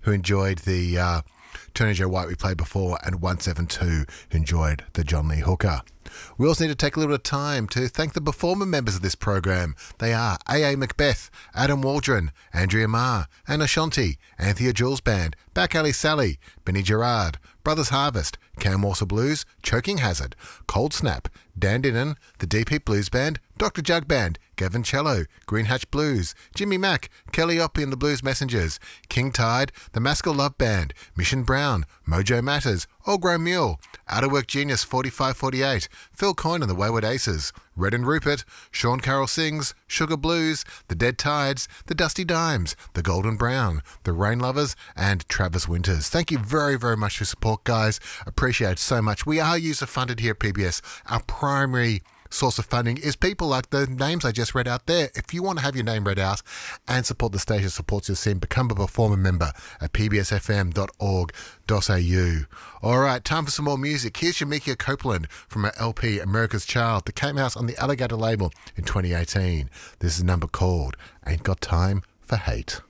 who enjoyed the Tony Joe White we played before, and 172 who enjoyed the John Lee Hooker. We also need to take a little bit of time to thank the performer members of this program. They are A.A. Macbeth, Adam Waldron, Andrea Marr, Anna Shanti, Anthea Jules Band, Back Alley Sally, Benny Gerard, Brothers Harvest, Cam Warsa Blues, Choking Hazard, Cold Snap, Dan Dinnan, the Deep Heat Blues Band, Dr. Jug Band, Gavin Cello, Green Hatch Blues, Jimmy Mack, Kelly Oppie and the Blues Messengers, King Tide, the Maskell Love Band, Mission Brown, Mojo Matters, Old Grown Mule, Out of Work Genius 4548, Phil Coyne and the Wayward Aces, Red and Rupert, Sean Carroll Sings, Sugar Blues, The Dead Tides, The Dusty Dimes, The Golden Brown, The Rain Lovers, and Travis Winters. Thank you very, very much for your support, guys. Appreciate it so much. We are user-funded here at PBS. Our primary source of funding is people like the names I just read out there. If you want to have your name read out and support the station supports your scene, become a performer member at pbsfm.org.au. All right, time for some more music. Here's Jamaica Copeland from her LP America's Child that came out on the Alligator label in 2018. This is a number called Ain't Got Time for Hate.